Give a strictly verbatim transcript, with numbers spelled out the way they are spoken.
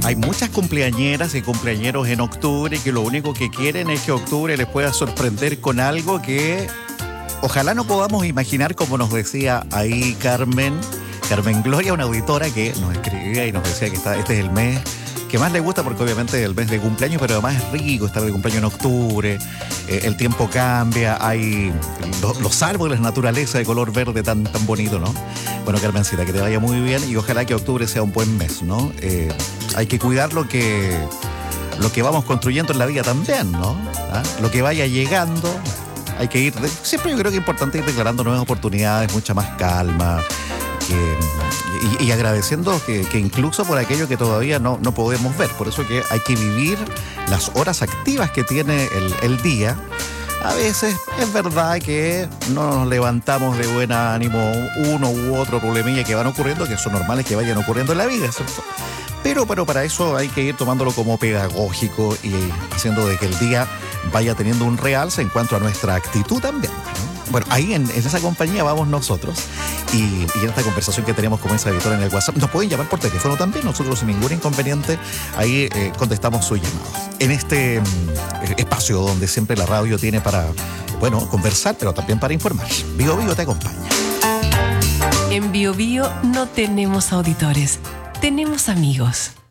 hay muchas cumpleañeras y cumpleañeros en octubre que lo único que quieren es que octubre les pueda sorprender con algo que ojalá no podamos imaginar, como nos decía ahí Carmen, Carmen Gloria, una auditora que nos escribía y nos decía que está, este es el mes que más le gusta porque obviamente es el mes de cumpleaños, pero además es rico estar de cumpleaños en octubre, eh, el tiempo cambia, hay lo, los árboles, naturaleza de color verde tan, tan bonito, ¿no? Bueno, Carmencita, que te vaya muy bien y ojalá que octubre sea un buen mes, ¿no? Eh, hay que cuidar lo que, lo que vamos construyendo en la vida también, ¿no? ¿Ah? Lo que vaya llegando, hay que ir, de, siempre yo creo que es importante ir declarando nuevas oportunidades, mucha más calma, que, y, y agradeciendo que, que incluso por aquello que todavía no, no podemos ver. Por eso que hay que vivir las horas activas que tiene el, el día. A veces es verdad que no nos levantamos de buen ánimo, uno u otro problemilla que van ocurriendo, que son normales que vayan ocurriendo en la vida, ¿cierto? Pero, pero para eso hay que ir tomándolo como pedagógico y haciendo de que el día vaya teniendo un realce en cuanto a nuestra actitud también, ¿no? Bueno, ahí en, en esa compañía vamos nosotros y, y en esta conversación que tenemos como esa editora en el WhatsApp, nos pueden llamar por teléfono también, nosotros sin ningún inconveniente, ahí eh, contestamos sus llamados. En este eh, espacio donde siempre la radio tiene para, bueno, conversar, pero también para informar. Bio Bio te acompaña. En Bio Bio no tenemos auditores, tenemos amigos.